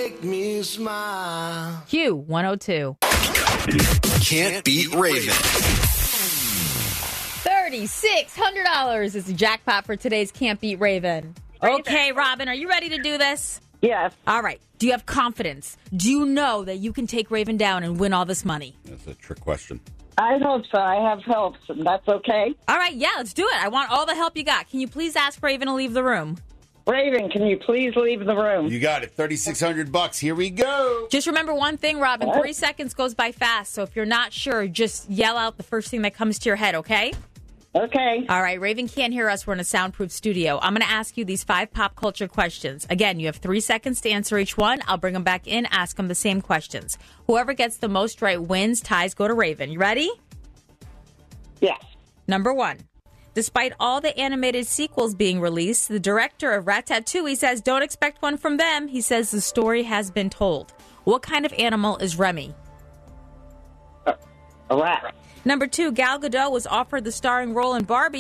make me smile. Q102. Can't beat Raven. $3,600 is the jackpot for today's Can't Beat Raven. Okay, Robin, are you ready to do this? Yes. All right. Do you have confidence? Do you know that you can take Raven down and win all this money? That's a trick question. I hope so. I have help, and that's okay. All right, yeah, let's do it. I want all the help you got. Can you please ask Raven to leave the room? Raven, can you please leave the room? You got it. $3,600. Here we go. Just remember one thing, Robin. 3 seconds goes by fast, so if you're not sure, just yell out the first thing that comes to your head, okay? Okay. All right, Raven can't hear us. We're in a soundproof studio. I'm going to ask you these 5 pop culture questions. Again, you have 3 seconds to answer each one. I'll bring them back in, ask them the same questions. Whoever gets the most right wins. Ties go to Raven. You ready? Yes. Number 1. Despite all the animated sequels being released, the director of Ratatouille says don't expect one from them. He says the story has been told. What kind of animal is Remy? A rat. Number 2, Gal Gadot was offered the starring role in Barbie.